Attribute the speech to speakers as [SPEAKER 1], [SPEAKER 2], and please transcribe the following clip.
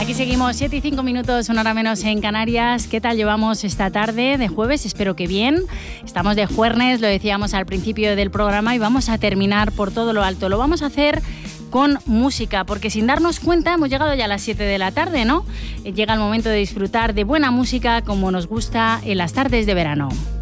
[SPEAKER 1] Aquí seguimos, 7 y 5 minutos, una hora menos en Canarias. ¿Qué tal llevamos esta tarde de jueves? Espero que bien. Estamos de jueves, lo decíamos al principio del programa, y vamos a terminar por todo lo alto. Lo vamos a hacer con música, porque sin darnos cuenta hemos llegado ya a las 7 de la tarde, ¿no? Llega el momento de disfrutar de buena música como nos gusta en las tardes de verano.